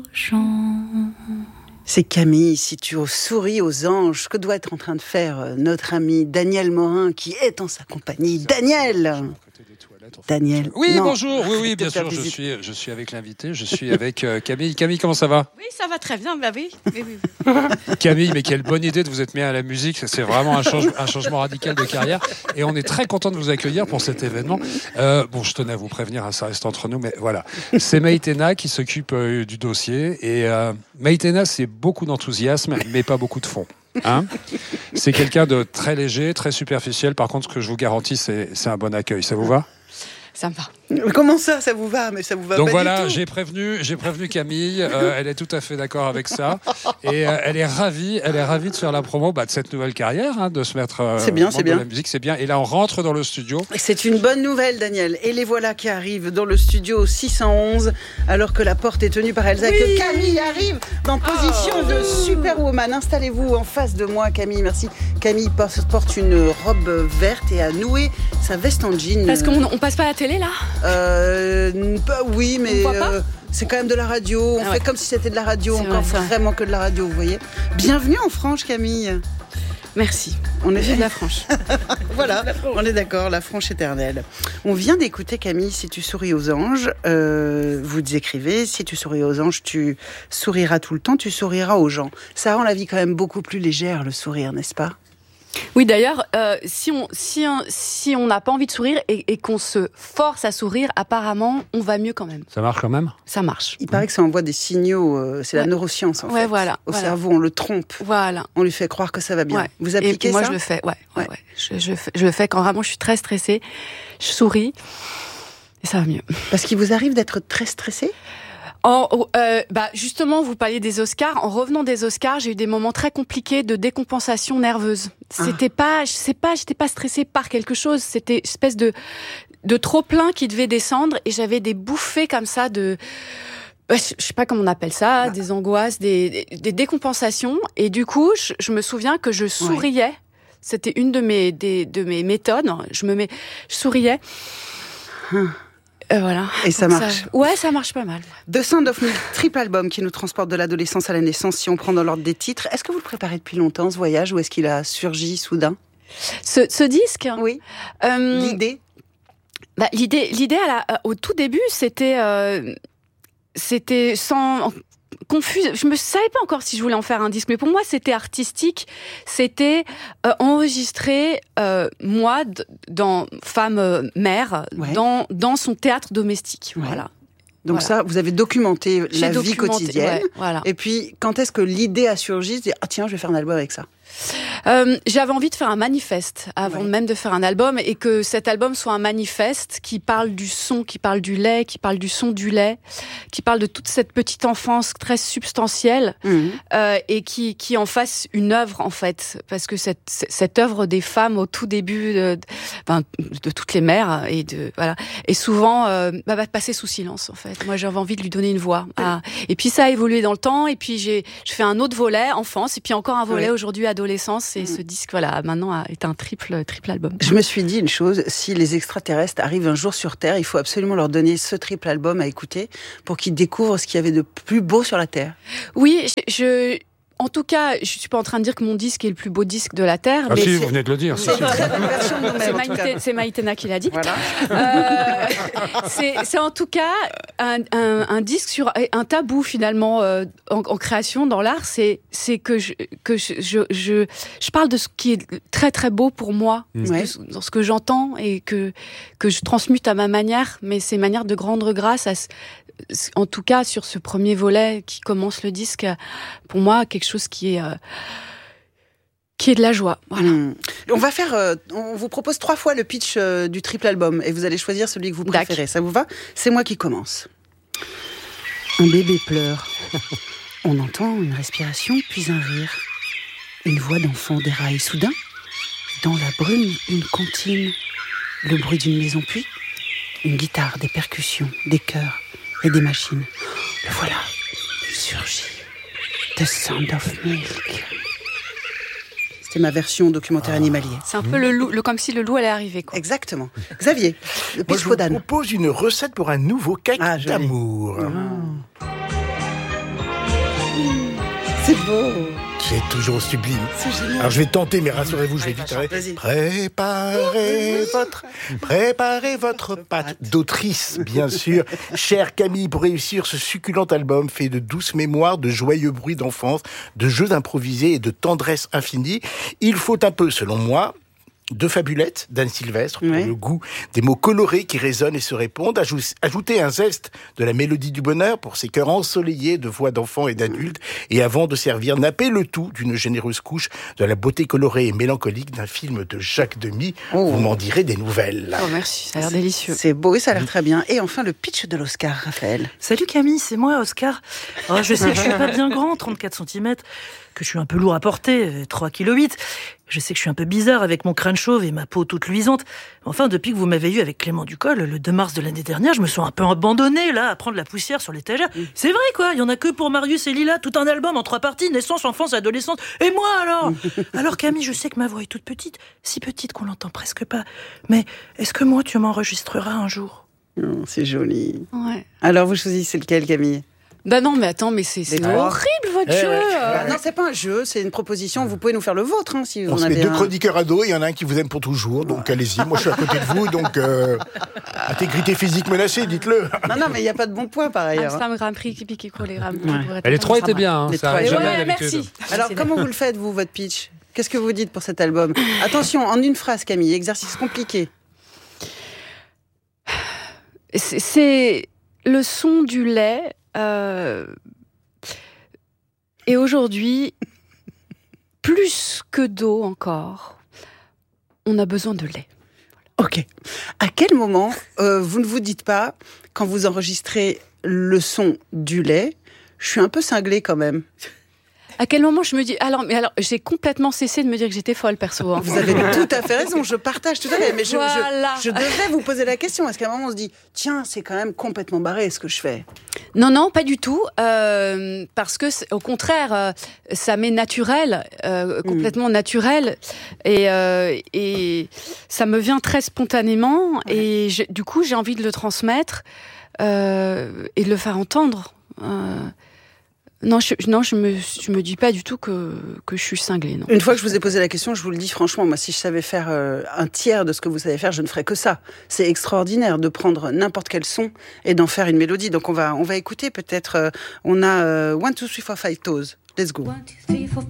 C'est Camille, si tu souris aux anges, que doit être en train de faire notre ami Daniel Morin qui est en sa compagnie. Daniel. Oui, non. Bonjour. Oui, bien sûr, je suis avec l'invité, je suis avec Camille. Camille, comment ça va ? Oui, ça va très bien, bah oui. Camille, mais quelle bonne idée de vous être mis à la musique, c'est vraiment un changement radical de carrière et on est très content de vous accueillir pour cet événement. Bon, je tenais à vous prévenir, ça reste entre nous, mais voilà. C'est Maïtena qui s'occupe du dossier et Maïtena, c'est beaucoup d'enthousiasme, mais pas beaucoup de fond. Hein, c'est quelqu'un de très léger, très superficiel. Par contre, ce que je vous garantis, c'est un bon accueil. Ça vous va ? Ça me va. Comment ça vous va ? Mais ça vous va donc pas voilà, du tout. j'ai prévenu Camille. Elle est tout à fait d'accord avec ça, et elle est ravie de faire la promo de cette nouvelle carrière, hein, de se mettre. C'est bien. La musique, c'est bien. Et là, on rentre dans le studio. C'est une bonne nouvelle, Daniel. Et les voilà qui arrivent dans le studio 611, alors que la porte est tenue par Elsa. Oui. Que Camille arrive dans position de superwoman. Installez-vous en face de moi, Camille. Merci. Camille porte une robe verte et a noué sa veste en jean. Parce qu'on passe pas à la télé là ? Oui, mais c'est quand même de la radio. On fait ouais. comme si c'était de la radio, c'est encore vrai, vraiment que de la radio, vous voyez. Bienvenue en Franche, Camille. Merci. On est de la Franche. Voilà, on est d'accord, la Franche éternelle. On vient d'écouter Camille, Si tu souris aux anges. Vous écrivez, si tu souris aux anges, tu souriras tout le temps, tu souriras aux gens. Ça rend la vie quand même beaucoup plus légère, le sourire, n'est-ce pas ? Oui, d'ailleurs, si on n'a pas envie de sourire et qu'on se force à sourire, apparemment, on va mieux quand même. Ça marche quand même ? Ça marche. Il paraît que ça envoie des signaux, c'est la neuroscience en fait. Voilà. Au cerveau, on le trompe. Voilà. On lui fait croire que ça va bien. Ouais. Vous appliquez et moi, ça ? je le fais, ouais. Je le fais quand vraiment je suis très stressée. Je souris et ça va mieux. Parce qu'il vous arrive d'être très stressé ? Justement, vous parliez des Oscars. En revenant des Oscars, j'ai eu des moments très compliqués de décompensation nerveuse. J'étais pas stressée par quelque chose. C'était une espèce de trop plein qui devait descendre et j'avais des bouffées comme ça de, je sais pas comment on appelle ça, des angoisses, des décompensations. Et du coup, je me souviens que je souriais. Ouais. C'était une de mes méthodes. Je souriais. Voilà. Et ça marche. Ouais, ça marche pas mal. 209 000 triple album qui nous transporte de l'adolescence à la naissance, si on prend dans l'ordre des titres. Est-ce que vous le préparez depuis longtemps, ce voyage, ou est-ce qu'il a surgi soudain ? Ce disque ? Oui. L'idée ? L'idée au tout début, c'était sans... confuse. Je me savais pas encore si je voulais en faire un disque, mais pour moi c'était artistique. C'était enregistrer moi dans femme mère dans son théâtre domestique. Ouais. Voilà. Donc ça, vous avez documenté la vie quotidienne. Ouais, voilà. Et puis, quand est-ce que l'idée a surgi de dire tiens, je vais faire un album avec ça ? J'avais envie de faire un manifeste avant même de faire un album et que cet album soit un manifeste qui parle du son, qui parle du lait, qui parle du son du lait, qui parle de toute cette petite enfance très substantielle et qui en fasse une œuvre en fait, parce que cette œuvre des femmes au tout début de toutes les mères et souvent va passer sous silence en fait. Moi j'avais envie de lui donner une voix. Et puis ça a évolué dans le temps et puis je fais un autre volet enfance et puis encore un volet aujourd'hui adolescence et ce disque maintenant est un triple album. Je me suis dit une chose, si les extraterrestres arrivent un jour sur Terre, il faut absolument leur donner ce triple album à écouter pour qu'ils découvrent ce qu'il y avait de plus beau sur la Terre. Oui, en tout cas, je suis pas en train de dire que mon disque est le plus beau disque de la Terre. Ah mais si, vous venez de le dire. C'est une très bonne version de nous-mêmes. C'est Maïtena qui l'a dit. Voilà. C'est en tout cas un disque sur un tabou finalement en création dans l'art. C'est que je parle de ce qui est très très beau pour moi, dans ce que j'entends et que je transmute à ma manière. Mais c'est une manière de rendre grâce en tout cas sur ce premier volet qui commence le disque, pour moi quelque chose qui est de la joie. Voilà. On vous propose 3 fois le pitch du triple album et vous allez choisir celui que vous préférez. Ça vous va ? C'est moi qui commence. Un bébé pleure. On entend une respiration puis un rire. Une voix d'enfant déraille soudain. Dans la brume, une comptine. Le bruit d'une maison puis une guitare, des percussions, des chœurs et des machines. Le voilà, il surgit. The Sound of Milk. C'était ma version documentaire animalier. C'est un peu le loup, comme si le loup allait arriver, quoi. Exactement. Xavier, le pitch je vous propose une recette pour un nouveau cake d'amour. C'est beau. C'est toujours sublime. C'est génial. Alors je vais tenter, mais rassurez-vous, je vais vite. Vas-y. Préparez votre pâte d'autrice, bien sûr. Chère Camille, pour réussir ce succulent album fait de douces mémoires, de joyeux bruits d'enfance, de jeux improvisés et de tendresse infinie, il faut un peu, selon moi, de fabulettes d'Anne Sylvestre pour le goût des mots colorés qui résonnent et se répondent, ajouter un zeste de la mélodie du bonheur pour ces cœurs ensoleillés de voix d'enfants et d'adultes, et avant de servir, napper le tout d'une généreuse couche de la beauté colorée et mélancolique d'un film de Jacques Demy. Vous m'en direz des nouvelles. Oh merci, ça a l'air délicieux. C'est beau et ça a l'air très bien. Et enfin le pitch de l'Oscar, Raphaël. Salut Camille, c'est moi Oscar. Alors, je sais que je suis pas bien grand, 34 cm, que je suis un peu lourd à porter, 3,8 kg. Je sais que je suis un peu bizarre avec mon crâne chauve et ma peau toute luisante. Enfin, depuis que vous m'avez eu avec Clément Ducol, le 2 mars de l'année dernière, je me sens un peu abandonnée, là, à prendre la poussière sur l'étagère. C'est vrai, quoi, il y en a que pour Marius et Lila, tout un album en 3 parties, naissance, enfance, adolescence. Et moi, alors Alors Camille, je sais que ma voix est toute petite, si petite qu'on l'entend presque pas. Mais est-ce que moi, tu m'enregistreras un jour ? C'est joli. Ouais. Alors vous choisissez lequel, Camille ? Bah non, mais attends, mais c'est horrible votre jeu. Non, c'est pas un jeu, c'est une proposition. Vous pouvez nous faire le vôtre si vous On en se met avez 2 un. chroniqueurs ados, il y en a un qui vous aime pour toujours, donc allez-y. Moi, je suis à côté de vous, donc intégrité physique menacée, dites-le. Non, mais il n'y a pas de bon point par ailleurs. Amsterdam Grand Prix, Piquet les Rames. Les 3 étaient bien, hein, Les ça 3 arrive jamais Ouais, d'habitude. merci. Alors, comment vous le faites, vous, votre pitch ? Qu'est-ce que vous dites pour cet album ? Attention, en une phrase, Camille, exercice compliqué. C'est le son du lait. Et aujourd'hui, plus que d'eau encore, on a besoin de lait. Ok. À quel moment vous ne vous dites pas, quand vous enregistrez le son du lait, je suis un peu cinglée quand même ? À quel moment je me dis... Alors, j'ai complètement cessé de me dire que j'étais folle, perso. Hein. Vous avez tout à fait raison, je partage tout à fait. Mais Voilà. je devais vous poser la question. Est-ce qu'à un moment, on se dit, tiens, c'est quand même complètement barré ce que je fais ? Non, pas du tout. Parce que, au contraire, ça m'est naturel, complètement naturel. Et ça me vient très spontanément. Ouais. Et du coup, j'ai envie de le transmettre et de le faire entendre. Non, je me dis pas du tout que je suis cinglée. Non. Une fois que je vous ai posé la question, je vous le dis franchement, moi, si je savais faire un tiers de ce que vous savez faire, je ne ferais que ça. C'est extraordinaire de prendre n'importe quel son et d'en faire une mélodie. Donc on va écouter peut-être. On a 1, 2, 3, 4, 5 toes. Let's go. 1, 2, 3, 4,